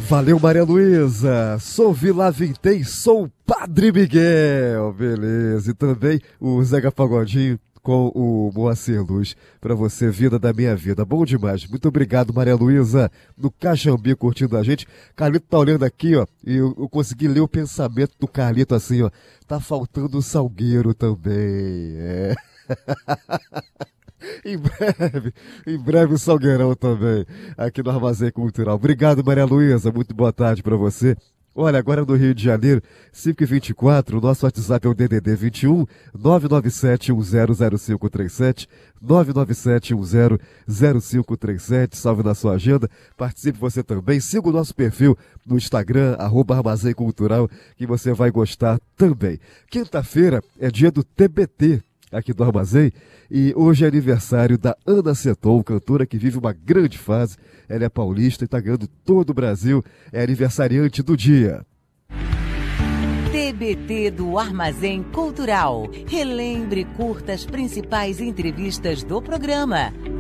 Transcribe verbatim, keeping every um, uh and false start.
Valeu, Maria Luísa. Sou Vila Vintém, sou o Padre Miguel. Beleza. E também o Zeca Pagodinho com o Moacir Luz. Pra você, Vida da Minha Vida. Bom demais. Muito obrigado, Maria Luísa. No Caxambi, curtindo a gente. Carlito tá olhando aqui, ó. E eu, eu consegui ler o pensamento do Carlito assim, ó. Tá faltando o Salgueiro também. É. Em breve, em breve o Salgueirão também, aqui no Armazém Cultural. Obrigado, Maria Luísa, muito boa tarde para você. Olha, agora no Rio de Janeiro, cinco e vinte e quatro, o nosso WhatsApp é o D D D vinte e um, nove nove sete um zero zero cinco três sete, nove nove sete um zero zero cinco três sete, salve na sua agenda, participe você também, siga o nosso perfil no Instagram, arroba Armazém Cultural, que você vai gostar também. Quinta-feira é dia do T B T, aqui do Armazém, e hoje é aniversário da Ana Seton, cantora que vive uma grande fase. Ela é paulista e está ganhando todo o Brasil, é aniversariante do dia. T B T do Armazém Cultural. Relembre e curta as principais entrevistas do programa.